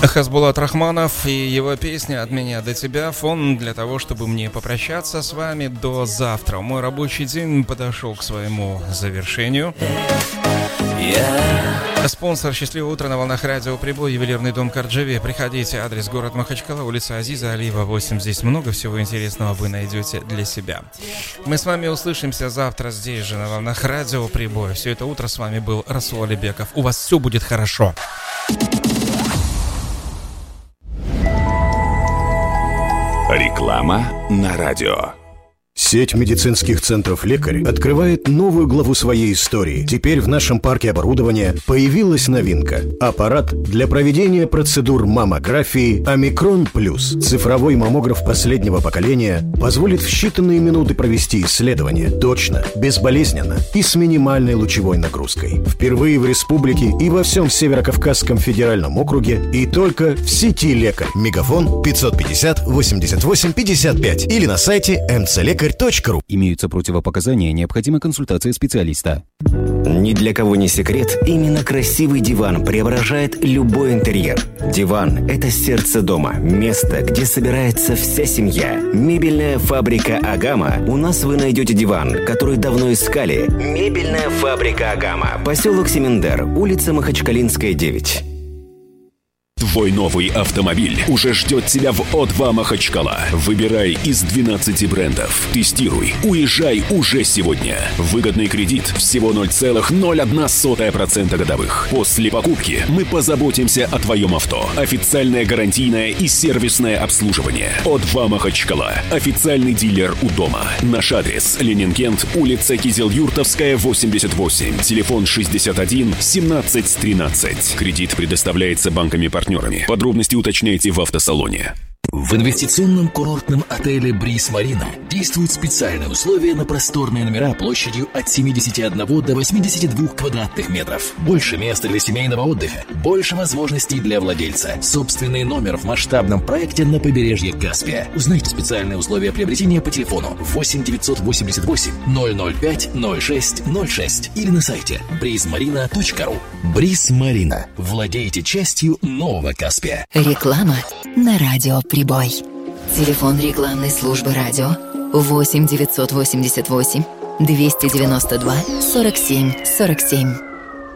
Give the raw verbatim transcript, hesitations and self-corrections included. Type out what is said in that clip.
Хасбулат Рахманов и его песня «От меня до тебя». Фон для того, чтобы мне попрощаться с вами до завтра. Мой рабочий день подошел к своему завершению. Yeah. Спонсор «Счастливое утро» на волнах радио «Прибой», ювелирный дом Карджеве. Приходите, адрес город Махачкала, улица Азиза Алиева, восемь. Здесь много всего интересного вы найдете для себя. Мы с вами услышимся завтра здесь же на волнах радио «Прибой». Все это утро с вами был Расул Алибеков. У вас все будет хорошо. Реклама на радио. Сеть медицинских центров «Лекарь» открывает новую главу своей истории. Теперь в нашем парке оборудования появилась новинка. Аппарат для проведения процедур маммографии «Омикрон Плюс». Цифровой маммограф последнего поколения позволит в считанные минуты провести исследование точно, безболезненно и с минимальной лучевой нагрузкой. Впервые в республике и во всем Северо-Кавказском федеральном округе и только в сети «Лекарь». Мегафон пятьсот пятьдесят восемьдесят восемь пятьдесят пять или на сайте эм цэ лекарь точка ру. Имеются противопоказания, необходима консультация специалиста. Ни для кого не секрет, именно красивый диван преображает любой интерьер. Диван – это сердце дома, место, где собирается вся семья. Мебельная фабрика «Агама». У нас вы найдете диван, который давно искали. Мебельная фабрика «Агама». Поселок Семендер, улица Махачкалинская, девять. Твой новый автомобиль уже ждет тебя в О два Махачкала. Выбирай из двенадцати брендов. Тестируй. Уезжай уже сегодня. Выгодный кредит всего ноль целых ноль одна сотая процента годовых. После покупки мы позаботимся о твоем авто. Официальное гарантийное и сервисное обслуживание. О два Махачкала. Официальный дилер у дома. Наш адрес: Ленинкент, улица Кизел-Юртовская, восемьдесят восемь. Телефон шестьдесят один семнадцать тринадцать. Кредит предоставляется банками-партнерами. Подробности уточняйте в автосалоне. В инвестиционном курортном отеле «Бриз Марина» действуют специальные условия на просторные номера площадью от семидесяти одного до восьмидесяти двух квадратных метров. Больше места для семейного отдыха, больше возможностей для владельца. Собственный номер в масштабном проекте на побережье Каспия. Узнайте специальные условия приобретения по телефону восемь девятьсот восемьдесят восемь ноль ноль пять ноль шесть ноль шесть или на сайте бриз марина точка ру. «Бриз Марина». Владейте частью нового Каспия. Реклама на радио «Прибой». Телефон рекламной службы радио восемь девятьсот восемьдесят восемь двести девяносто два сорок семь сорок семь.